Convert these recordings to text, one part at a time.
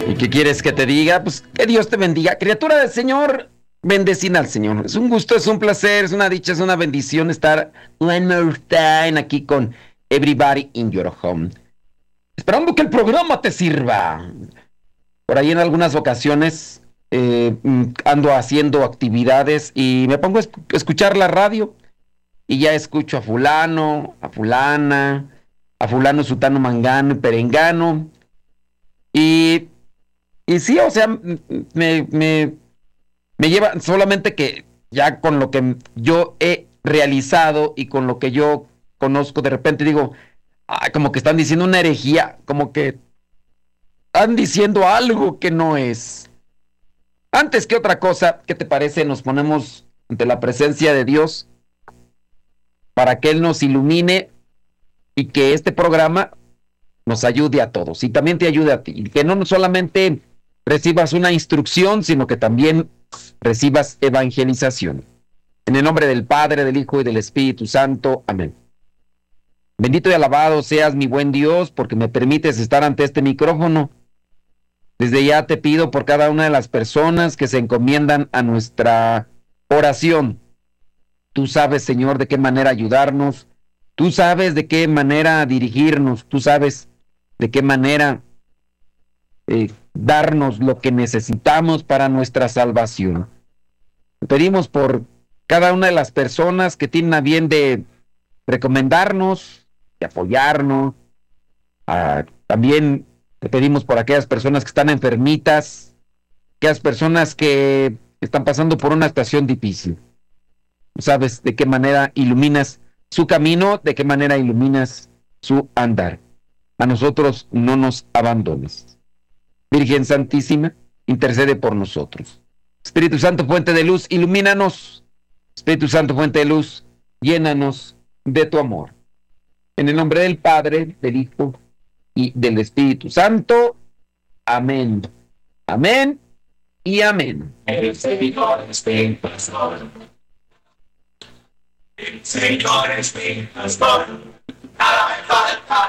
¿Y qué quieres que te diga? Pues que Dios te bendiga. Criatura del Señor, bendecina al Señor. Es un gusto, es un placer, es una dicha, es una bendición estar one more time aquí con Everybody in Your Home. Esperando que el programa te sirva. Por ahí en algunas ocasiones ando haciendo actividades y me pongo a escuchar la radio y ya escucho a fulano, a fulana, a fulano, sutano, mangano, perengano. Y sí, o sea, me lleva solamente que ya con lo que yo he realizado y con lo que yo conozco, de repente digo, como que están diciendo una herejía, como que están diciendo algo que no es. Antes que otra cosa, ¿qué te parece? Nos ponemos ante la presencia de Dios para que Él nos ilumine y que este programa nos ayude a todos y también te ayude a ti. Y que no solamente recibas una instrucción, sino que también recibas evangelización. En el nombre del Padre, del Hijo y del Espíritu Santo. Amén. Bendito y alabado seas, mi buen Dios, porque me permites estar ante este micrófono. Desde ya te pido por cada una de las personas que se encomiendan a nuestra oración. Tú sabes, Señor, de qué manera ayudarnos. Tú sabes de qué manera dirigirnos. Tú sabes de qué manera darnos lo que necesitamos para nuestra salvación. Te pedimos por cada una de las personas que tienen a bien de recomendarnos, de apoyarnos. También te pedimos por aquellas personas que están enfermitas, aquellas personas que están pasando por una situación difícil. ¿Sabes de qué manera iluminas su camino? ¿De qué manera iluminas su andar? A nosotros no nos abandones. Virgen Santísima, intercede por nosotros. Espíritu Santo, fuente de luz, ilumínanos. Espíritu Santo, fuente de luz, llénanos de tu amor. En el nombre del Padre, del Hijo y del Espíritu Santo. Amén. Amén y amén. El Señor es mi pastor. El Señor es mi pastor. Nada me falta.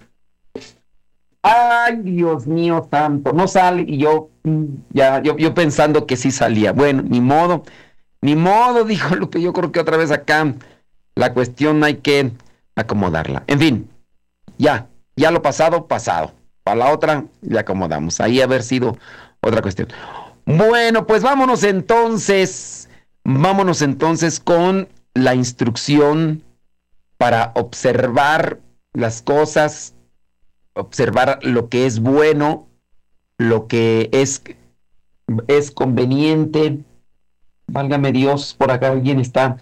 Ay, Dios mío santo, no sale y yo pensando que sí salía. Bueno, ni modo, dijo Lupe, yo creo que otra vez acá la cuestión hay que acomodarla. En fin, ya lo pasado. Para la otra le acomodamos. Ahí haber sido otra cuestión. Bueno, pues vámonos entonces con la instrucción para observar las cosas, observar lo que es bueno, lo que es conveniente. Válgame Dios, por acá alguien está,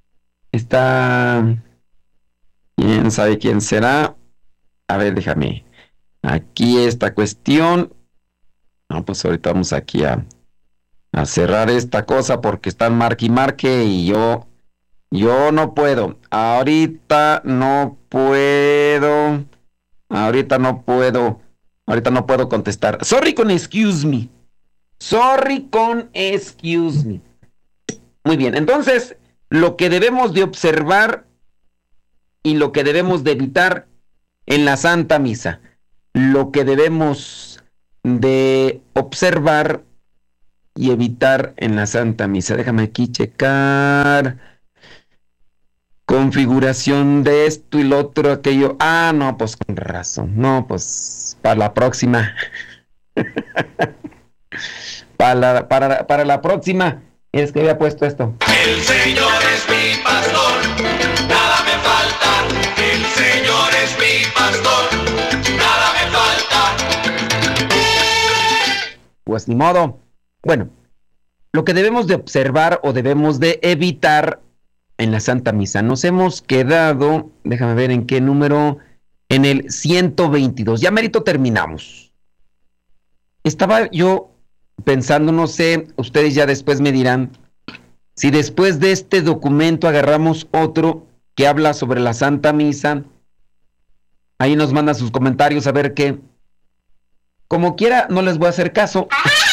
quién sabe quién será. A ver, déjame, aquí esta cuestión. No, pues ahorita vamos aquí a cerrar esta cosa porque están marque y marque y yo no puedo. Ahorita no puedo contestar. Sorry con excuse me. Muy bien, entonces, lo que debemos de observar y lo que debemos de evitar en la Santa Misa. Lo que debemos de observar y evitar en la Santa Misa. Déjame aquí checar. Configuración de esto y lo otro, aquello. No, pues con razón. No, pues para la próxima. para la próxima. Es que había puesto esto. El Señor es mi pastor, nada me falta. El Señor es mi pastor, nada me falta. Pues ni modo. Bueno, lo que debemos de observar o debemos de evitar en la Santa Misa. Nos hemos quedado, déjame ver en qué número, en el 122. Ya mérito terminamos. Estaba yo pensando, no sé, ustedes ya después me dirán, si después de este documento agarramos otro que habla sobre la Santa Misa, ahí nos mandan sus comentarios a ver qué. Como quiera, no les voy a hacer caso.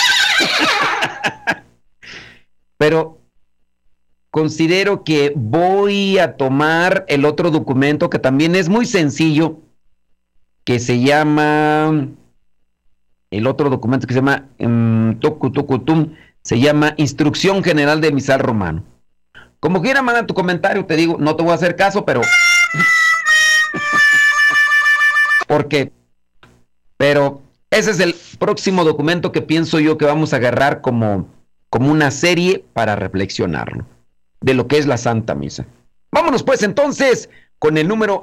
Pero considero que voy a tomar el otro documento que también es muy sencillo, que se llama el otro documento que se llama Tocutum, se llama Instrucción General del Misal Romano. Como quiera, manda tu comentario, te digo, no te voy a hacer caso, pero... ¿Por qué? Pero ese es el próximo documento que pienso yo que vamos a agarrar como una serie para reflexionarlo, de lo que es la Santa Misa. Vámonos pues entonces con el número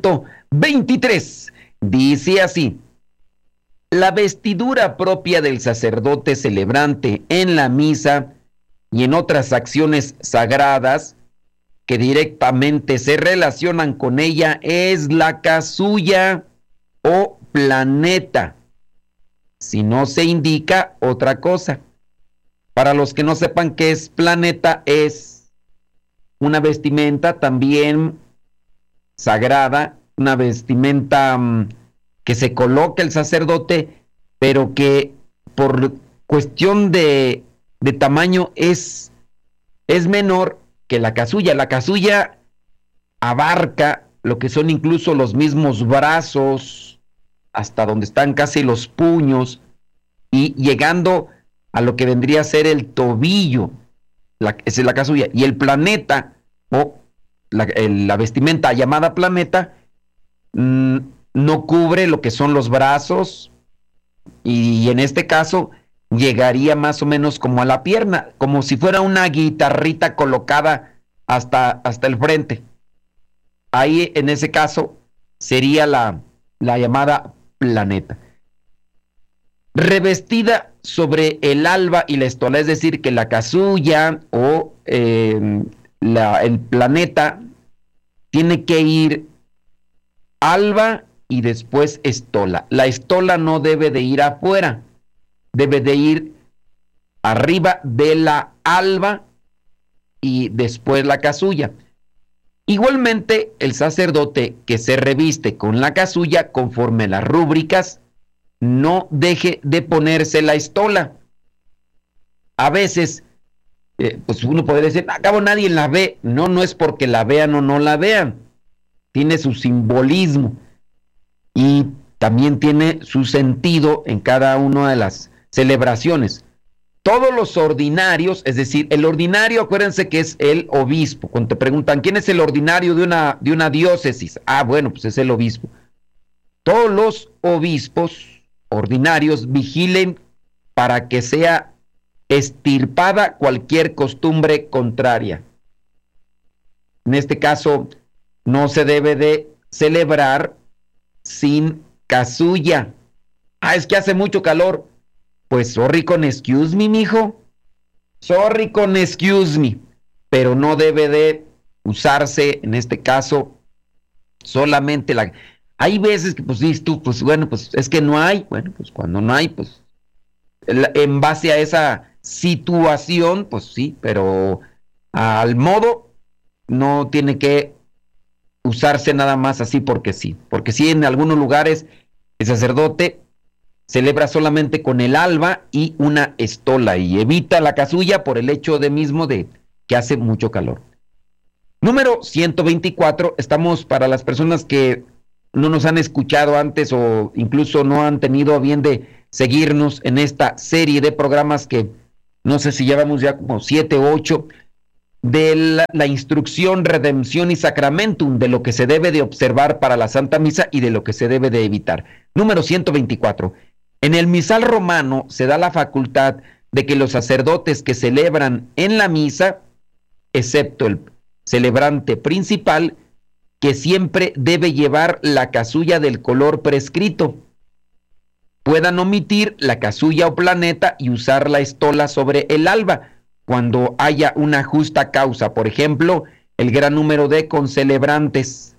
123. Dice así: la vestidura propia del sacerdote celebrante en la misa y en otras acciones sagradas que directamente se relacionan con ella es la casulla o planeta, si no se indica otra cosa. Para los que no sepan qué es planeta, es una vestimenta también sagrada, una vestimenta que se coloca el sacerdote, pero que por cuestión de tamaño es menor que la casulla. La casulla abarca lo que son incluso los mismos brazos, hasta donde están casi los puños, y llegando a lo que vendría a ser el tobillo. Esa es la casulla. Y el planeta, o la vestimenta llamada planeta, no cubre lo que son los brazos, y en este caso llegaría más o menos como a la pierna, como si fuera una guitarrita colocada hasta el frente. Ahí en ese caso sería la llamada planeta. Revestida sobre el alba y la estola, es decir, que la casulla o el planeta tiene que ir alba y después estola. La estola no debe de ir afuera, debe de ir arriba de la alba y después la casulla. Igualmente, el sacerdote que se reviste con la casulla conforme a las rúbricas, no deje de ponerse la estola. A veces, pues uno puede decir, a cabo nadie la ve. No, no es porque la vean o no la vean. Tiene su simbolismo y también tiene su sentido en cada una de las celebraciones. Todos los ordinarios, es decir, el ordinario, acuérdense que es el obispo. Cuando te preguntan, ¿quién es el ordinario de una diócesis? Ah, bueno, pues es el obispo. Todos los obispos ordinarios vigilen para que sea extirpada cualquier costumbre contraria. En este caso, no se debe de celebrar sin casulla. Ah, es que hace mucho calor. Pues sorry con excuse me, mijo. Sorry con excuse me. Pero no debe de usarse, en este caso, solamente la... Hay veces que pues dices tú, pues bueno, pues es que no hay. Bueno, pues cuando no hay, pues en base a esa situación, pues sí, pero al modo no tiene que usarse nada más así porque sí. Porque sí, en algunos lugares el sacerdote celebra solamente con el alba y una estola y evita la casulla por el hecho de mismo de que hace mucho calor. Número 124, estamos para las personas que no nos han escuchado antes o incluso no han tenido a bien de seguirnos en esta serie de programas que no sé si llevamos ya como 7 o 8 de la instrucción, redención y sacramentum, de lo que se debe de observar para la Santa Misa y de lo que se debe de evitar. Número 124. En el misal romano se da la facultad de que los sacerdotes que celebran en la misa, excepto el celebrante principal, que siempre debe llevar la casulla del color prescrito, puedan omitir la casulla o planeta y usar la estola sobre el alba cuando haya una justa causa, por ejemplo, el gran número de concelebrantes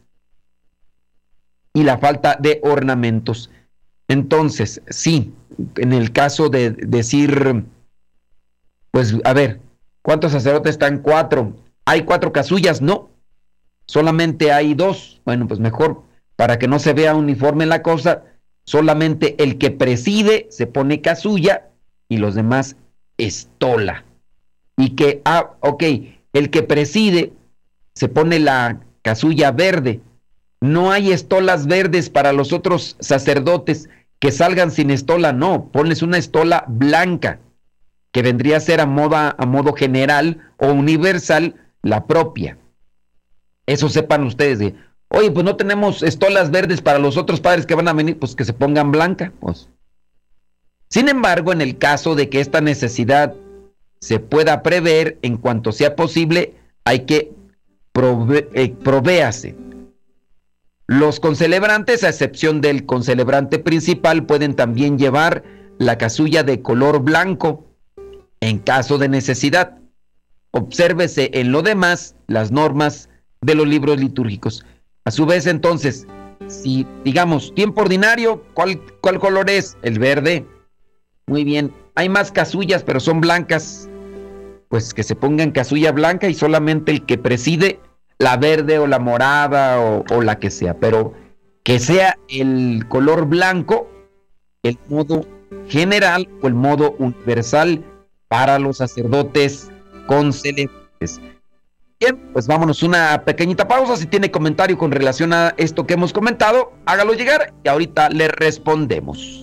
y la falta de ornamentos. Entonces, sí, en el caso de decir, pues a ver, ¿cuántos sacerdotes están? 4. ¿Hay 4 casullas? No, solamente hay 2. Bueno, pues mejor, para que no se vea uniforme la cosa, solamente el que preside se pone casulla y los demás estola. Y que, el que preside se pone la casulla verde. No hay estolas verdes para los otros sacerdotes que salgan sin estola, no, ponles una estola blanca, que vendría a ser a modo general o universal la propia. Eso sepan ustedes de, oye, pues no tenemos estolas verdes para los otros padres que van a venir, pues que se pongan blanca, pues. Sin embargo, en el caso de que esta necesidad se pueda prever en cuanto sea posible, hay que provéase. Los concelebrantes, a excepción del concelebrante principal, pueden también llevar la casulla de color blanco en caso de necesidad. Obsérvese en lo demás las normas de los libros litúrgicos. A su vez, entonces, si digamos tiempo ordinario, ¿cuál color es? El verde. Muy bien. Hay más casullas, pero son blancas. Pues que se pongan casulla blanca y solamente el que preside la verde o la morada o la que sea, pero que sea el color blanco, el modo general o el modo universal para los sacerdotes concelebrantes. Bien, pues vámonos una pequeñita pausa. Si tiene comentario con relación a esto que hemos comentado, hágalo llegar y ahorita le respondemos.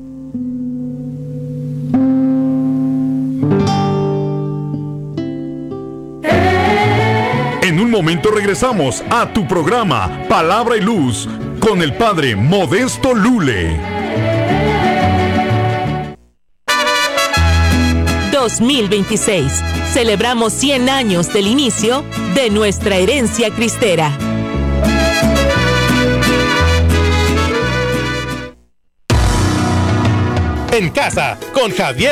En un momento regresamos a tu programa Palabra y Luz con el Padre Modesto Lule. 2026. Celebramos 100 años del inicio de nuestra herencia cristera. En casa con Javier